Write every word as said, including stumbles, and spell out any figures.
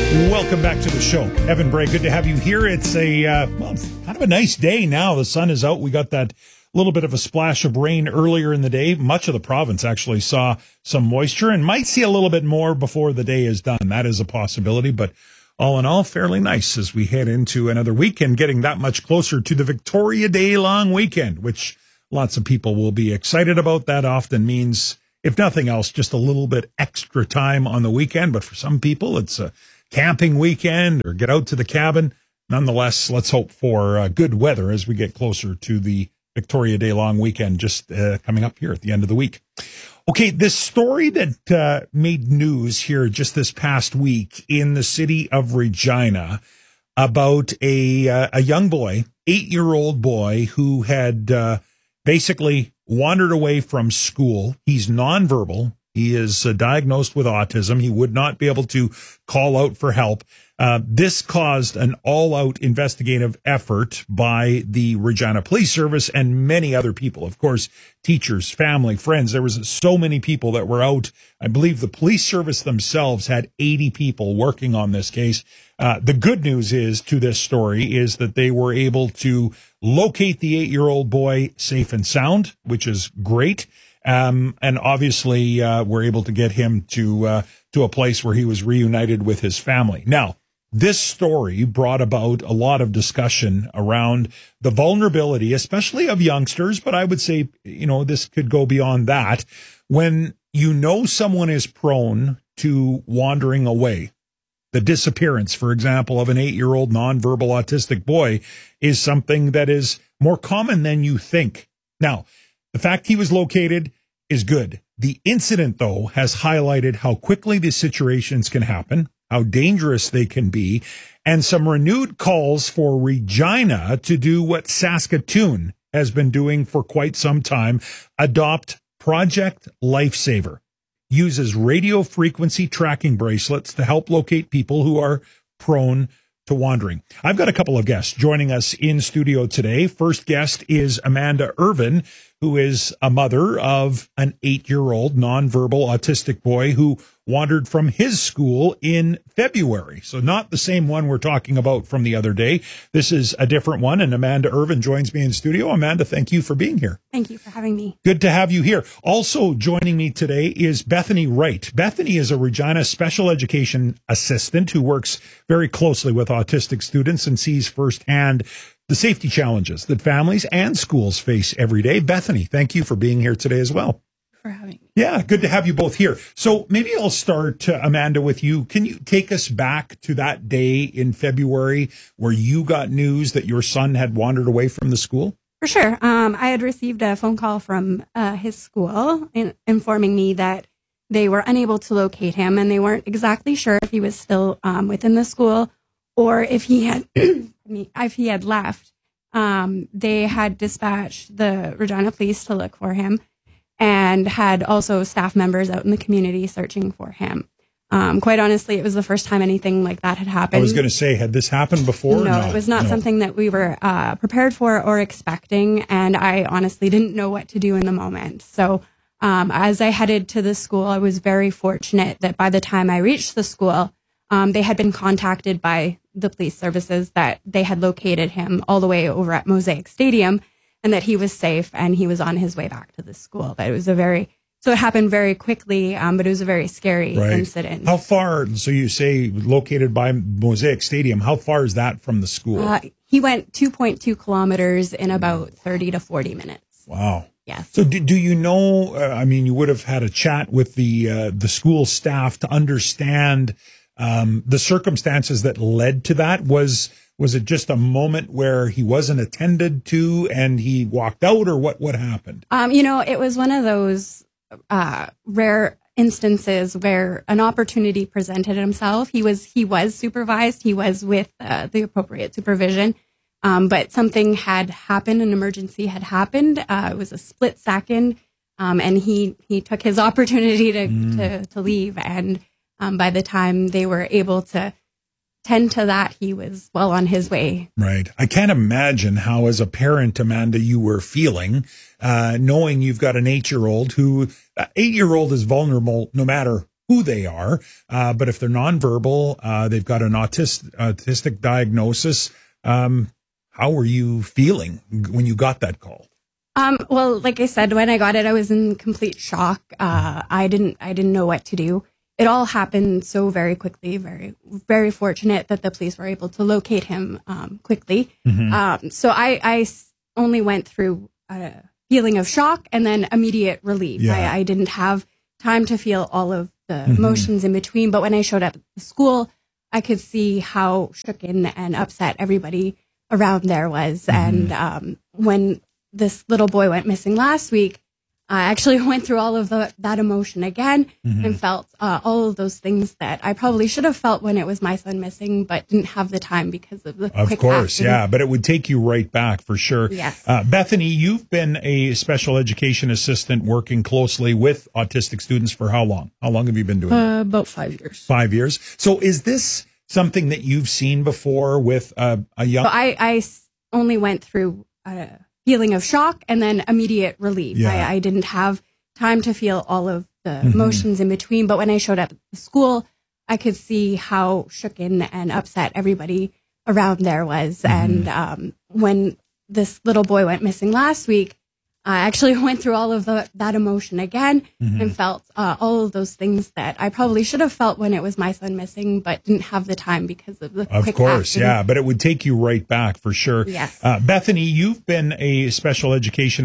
Welcome back to the show. Evan Bray, good to have you here. It's a uh, well, it's kind of a nice day now. The sun is out. We got that little bit of a splash of rain earlier in the day. Much of the province actually saw some moisture and might see a little bit more before the day is done. That is a possibility, but all in all, fairly nice as we head into another weekend, getting that much closer to the Victoria Day long weekend, which lots of people will be excited about. That often means, if nothing else, just a little bit extra time on the weekend. But for some people, it's a camping weekend or get out to the cabin. Nonetheless, let's hope for uh, good weather as we get closer to the Victoria Day long weekend just uh, coming up here at the end of the week. Okay, this story that uh, made news here just this past week in the city of Regina about a uh, a young boy, eight-year-old boy who had uh, basically wandered away from school. He's nonverbal. He is uh, diagnosed with autism. He would not be able to call out for help. Uh, this caused an all-out investigative effort by the Regina Police Service and many other people. Of course, teachers, family, friends. There was so many people that were out. I believe the police service themselves had eighty people working on this case. Uh, the good news is to this story is that they were able to locate the eight-year-old boy safe and sound, which is great. Um, and obviously, uh, we're able to get him to, uh, to a place where he was reunited with his family. Now, this story brought about a lot of discussion around the vulnerability, especially of youngsters, but I would say, you know, this could go beyond that. When you know someone is prone to wandering away, the disappearance, for example, of an eight-year-old nonverbal autistic boy is something that is more common than you think. Now, the fact he was located is good. The incident, though, has highlighted how quickly these situations can happen, how dangerous they can be, and some renewed calls for Regina to do what Saskatoon has been doing for quite some time, adopt Project Lifesaver. Uses radio frequency tracking bracelets to help locate people who are prone to wandering. I've got a couple of guests joining us in studio today. First guest is Amanda Irvin, who is a mother of an eight-year-old nonverbal autistic boy who wandered from his school in February. So not the same one we're talking about from the other day. This is a different one, and Amanda Irvin joins me in studio. Amanda, thank you for being here. Thank you for having me. Good to have you here. Also joining me today is Bethany Wright. Bethany is a Regina special education assistant who works very closely with autistic students and sees firsthand the safety challenges that families and schools face every day. Bethany, thank you for being here today as well. For having me. Yeah, good to have you both here. So maybe I'll start, uh, Amanda, with you. Can you take us back to that day in February where you got news that your son had wandered away from the school? For sure. Um, I had received a phone call from uh, his school in, informing me that they were unable to locate him, and they weren't exactly sure if he was still um, within the school or if he had if he had left. Um, they had dispatched the Regina Police to look for him, and had also staff members out in the community searching for him. Um, quite honestly, it was the first time anything like that had happened. I was going to say, had this happened before? No, no it was not no. something that we were uh, prepared for or expecting, and I honestly didn't know what to do in the moment. So um, as I headed to the school, I was very fortunate that by the time I reached the school, um, they had been contacted by the police services that they had located him all the way over at Mosaic Stadium, and that he was safe and he was on his way back to the school. But it was a very, so it happened very quickly, um, but it was a very scary right. incident. How far, so you say located by Mosaic Stadium, how far is that from the school? Uh, he went two point two kilometers in about thirty to forty minutes. Wow. Yes. So do, do you know, uh, I mean, you would have had a chat with the, uh, the school staff to understand um, the circumstances that led to that. Was, Was it just a moment where he wasn't attended to and he walked out, or what, what happened? Um, you know, it was one of those uh, rare instances where an opportunity presented himself. He was he was supervised. He was with uh, the appropriate supervision. Um, but something had happened. An emergency had happened. Uh, it was a split second. Um, and he, he took his opportunity to, mm. to, to leave. And um, by the time they were able to tend to that, he was well on his way. Right. I can't imagine how, as a parent, Amanda, you were feeling, uh, knowing you've got an eight-year-old who, uh, eight-year-old is vulnerable no matter who they are. Uh, but if they're nonverbal, uh, they've got an autis- autistic diagnosis. Um, how were you feeling when you got that call? Um, well, like I said, when I got it, I was in complete shock. Uh, I didn't, I didn't know what to do. It all happened so very quickly. Very, very fortunate that the police were able to locate him um, quickly. Mm-hmm. Um, so I, I only went through a feeling of shock and then immediate relief. Yeah. I, I didn't have time to feel all of the mm-hmm. emotions in between. But when I showed up at the school, I could see how shooken and upset everybody around there was. Mm-hmm. And um, when this little boy went missing last week, I actually went through all of the, that emotion again mm-hmm. and felt uh, all of those things that I probably should have felt when it was my son missing, but didn't have the time because of the Of quick course, action. yeah, but it would take you right back for sure. Yes. Uh, Bethany, you've been a special education assistant working closely with autistic students for how long? How long have you been doing uh, that? About five years. Five years. So is this something that you've seen before with uh, a young... So I, I only went through a feeling of shock and then immediate relief. Yeah. I, I didn't have time to feel all of the mm-hmm. emotions in between. But when I showed up at the school, I could see how shooken and upset everybody around there was. Mm-hmm. And um, when this little boy went missing last week, I actually went through all of the, that emotion again mm-hmm. and felt uh, all of those things that I probably should have felt when it was my son missing, but didn't have the time because of the Of quick course, action. yeah, but it would take you right back for sure. Yes. Uh, Bethany, you've been a special education